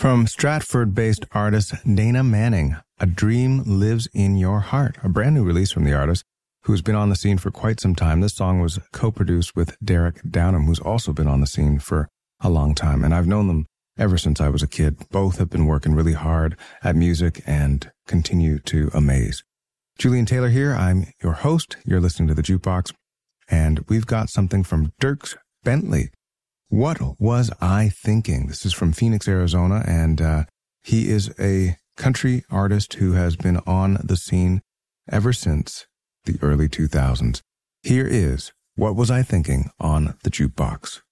From Stratford-based artist Dana Manning, A Dream Lives in Your Heart, a brand new release from the artist who has been on the scene for quite some time. This song was co-produced with Derek Downham, who's also been on the scene for a long time. And I've known them ever since I was a kid. Both have been working really hard at music and continue to amaze. Julian Taylor here. I'm your host. You're listening to The Jukebox. And we've got something from Dierks Bentley. What Was I Thinking? This is from Phoenix, Arizona, and he is a country artist who has been on the scene ever since the early 2000s. Here is What Was I Thinking on The Jukebox.